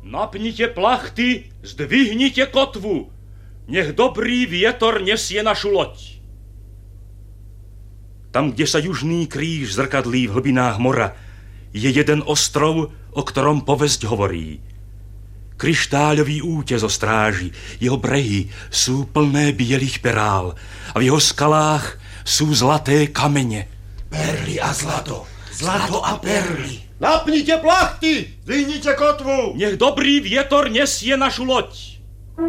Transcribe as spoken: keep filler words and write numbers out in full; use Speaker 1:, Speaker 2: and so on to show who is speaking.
Speaker 1: Napnite plachty, zdvihnite kotvu. Nech dobrý vietor nesie našu loď. Tam, kde sa južný kríž zrkadlí v hlbinách mora, je jeden ostrov, o ktorom povesť hovorí. Kryštáľový útes o stráži, jeho brehy sú plné bielých perál a v jeho skalách sú zlaté kamene.
Speaker 2: Perly a zlato, zlato a perly.
Speaker 3: Napnite plachty, zdvihnite kotvu.
Speaker 1: Nech dobrý vietor nesie našu loď.